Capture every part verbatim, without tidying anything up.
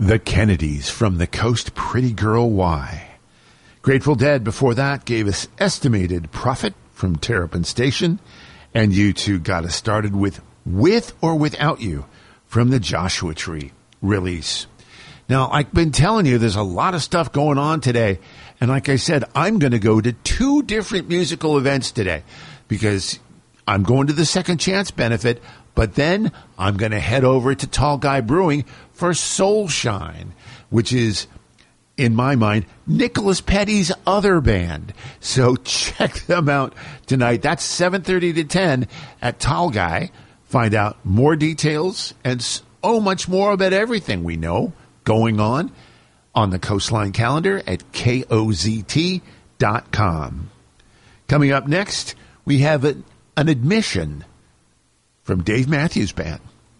The Kennedys from the Coast, Pretty Girl Why. Grateful Dead before that gave us Estimated Profit from Terrapin Station. And U two got us started with With or Without You from the Joshua Tree release. Now, I've been telling you there's a lot of stuff going on today. And like I said, I'm going to go to two different musical events today because I'm going to the Second Chance benefit, but then I'm going to head over to Tall Guy Brewing for Soul Shine, which is, in my mind, Nicholas Petty's other band. So check them out tonight. That's seven thirty to ten at Tall Guy. Find out more details and so much more about everything we know going on on the Coastline calendar at K O Z T dot com. Coming up next, we have a, an admission from Dave Matthews Band.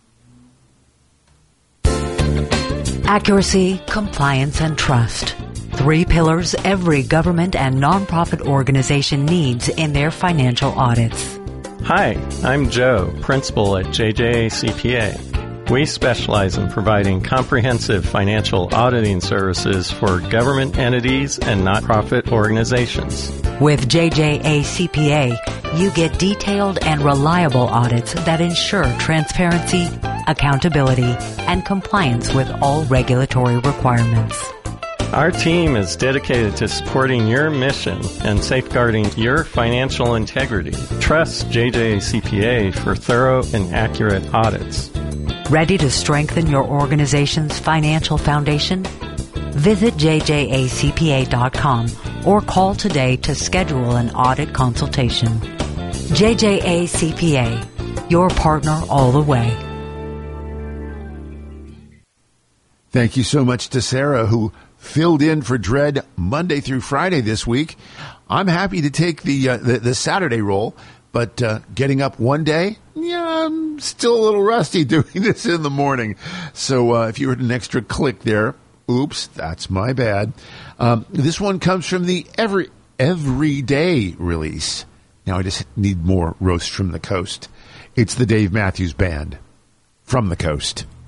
Accuracy, compliance, and trust. Three pillars every government and nonprofit organization needs in their financial audits. Hi, I'm Joe, principal at J J A C P A. We specialize in providing comprehensive financial auditing services for government entities and nonprofit organizations. With J J A C P A, you get detailed and reliable audits that ensure transparency, accountability, and compliance with all regulatory requirements. Our team is dedicated to supporting your mission and safeguarding your financial integrity. Trust J J A C P A for thorough and accurate audits. Ready to strengthen your organization's financial foundation? Visit J J A C P A dot com or call today to schedule an audit consultation. J J A C P A, your partner all the way. Thank you so much to Sarah, who filled in for Dread Monday through Friday this week. I'm happy to take the uh, the, the Saturday role, but uh, getting up one day, yeah, I'm still a little rusty doing this in the morning. So uh, if you heard an extra click there, oops, that's my bad. Um, this one comes from the Every Everyday release. Now I just need more roast from the coast. It's the Dave Matthews Band from the Coast.